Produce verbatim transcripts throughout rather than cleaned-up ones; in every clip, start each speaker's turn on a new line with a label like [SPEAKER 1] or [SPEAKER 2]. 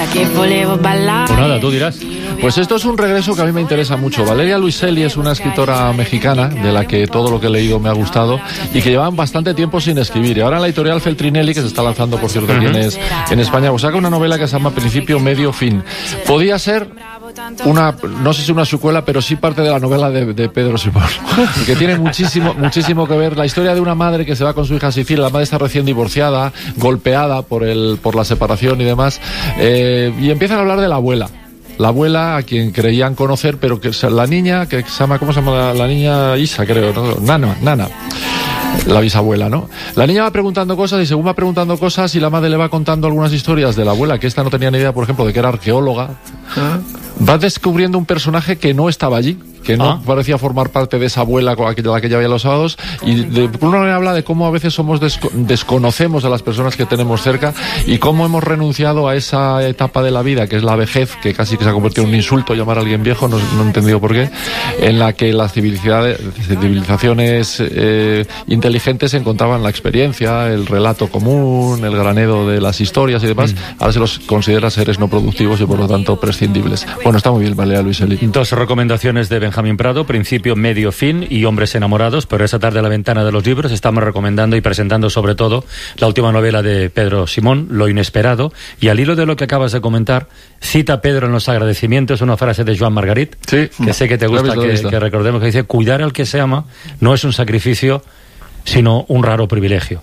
[SPEAKER 1] Pues nada, tú dirás.
[SPEAKER 2] Pues esto es un regreso que a mí me interesa mucho. Valeria Luiselli es una escritora mexicana de la que todo lo que he leído me ha gustado y que llevaban bastante tiempo sin escribir. Y ahora en la editorial Feltrinelli, que se está lanzando, por cierto, aquí en, es, en España, pues saca una novela que se llama Principio, Medio, Fin. Podía ser una, no sé si una secuela, pero sí parte de la novela de, de Pedro Simón, que tiene muchísimo, muchísimo que ver. La historia de una madre que se va con su hija a Sicilia. La madre está recién divorciada, golpeada por el, por la separación y demás, eh, y empiezan a hablar de la abuela. La abuela, a quien creían conocer, pero que la niña, que se llama, ¿cómo se llama? La, la niña Isa, creo, ¿no? Nana, Nana. La bisabuela, ¿no? La niña va preguntando cosas y según va preguntando cosas y la madre le va contando algunas historias de la abuela, que esta no tenía ni idea, por ejemplo, de que era arqueóloga, ¿Ah? va descubriendo un personaje que no estaba allí, que no ¿Ah? parecía formar parte de esa abuela con la que, la que ya veía los sábados, y de por una manera habla de cómo a veces somos desco desconocemos a las personas que tenemos cerca y cómo hemos renunciado a esa etapa de la vida que es la vejez, que casi que se ha convertido en un insulto llamar a alguien viejo, no, no he entendido por qué, en la que las civilizaciones eh, inteligentes encontraban la experiencia, el relato común, el granero de las historias y demás. Mm. Ahora se los considera seres no productivos y por lo tanto prescindibles. Bueno, está muy bien, Valeria Luiselli.
[SPEAKER 1] Dos recomendaciones de Benjamín Prado, Principio, Medio, Fin y Hombres enamorados, pero esta tarde a la ventana de los libros estamos recomendando y presentando sobre todo la última novela de Pedro Simón, Lo inesperado, y al hilo de lo que acabas de comentar, cita Pedro en los agradecimientos una frase de Joan Margarit,
[SPEAKER 2] sí,
[SPEAKER 1] que sé que te gusta que, que recordemos, que dice: cuidar al que se ama no es un sacrificio, sino un raro privilegio.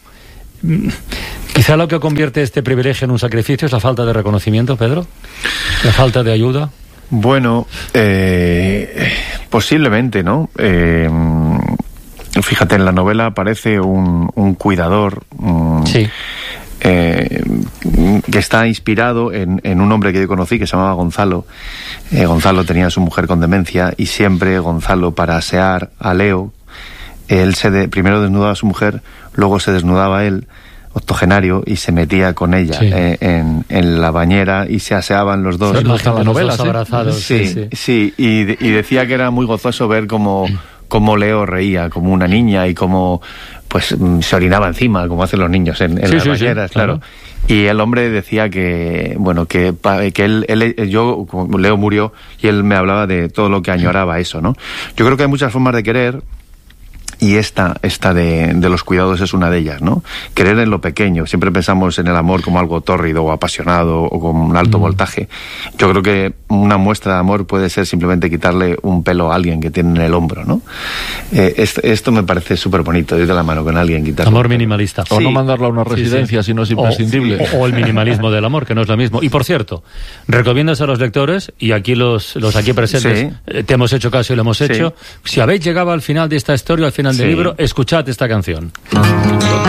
[SPEAKER 1] Quizá lo que convierte este privilegio en un sacrificio es la falta de reconocimiento, Pedro, la falta de ayuda.
[SPEAKER 3] Bueno, eh, posiblemente, ¿no? Eh, fíjate, en la novela aparece un, un cuidador um,
[SPEAKER 1] sí.
[SPEAKER 3] eh, que está inspirado en, en un hombre que yo conocí que se llamaba Gonzalo. Eh, Gonzalo tenía a su mujer con demencia y siempre Gonzalo, para asear a Leo, él se de, primero desnudaba a su mujer, luego se desnudaba él, octogenario, y se metía con ella sí. eh, en, en la bañera y se aseaban los dos.
[SPEAKER 1] Sí, no está la novela, ¿sí? Abrazados,
[SPEAKER 3] sí, sí, sí. Y, y decía que era muy gozoso ver cómo, cómo Leo reía como una niña y cómo pues se orinaba encima, como hacen los niños en, en sí, las sí, bañeras, sí, claro. claro. Y el hombre decía que, bueno, que, que él, él, yo, Leo murió y él me hablaba de todo lo que añoraba eso, ¿no? Yo creo que hay muchas formas de querer. Y esta, esta de, de los cuidados es una de ellas, ¿no? Querer en lo pequeño. Siempre pensamos en el amor como algo tórrido o apasionado o con un alto mm. voltaje. Yo creo que una muestra de amor puede ser simplemente quitarle un pelo a alguien que tiene en el hombro, ¿no? Eh, esto, esto me parece súper bonito, ir de la mano con alguien, quitarle.
[SPEAKER 1] Amor minimalista.
[SPEAKER 2] O sí. no mandarlo a una residencia, sí, sí. si no es imprescindible.
[SPEAKER 1] O, o el minimalismo del amor, que no es lo mismo. Y por cierto, recomiendas a los lectores, y aquí los, los aquí presentes sí. eh, te hemos hecho caso y lo hemos hecho, sí. si habéis llegado al final de esta historia, al final del sí. libro, escuchad esta canción.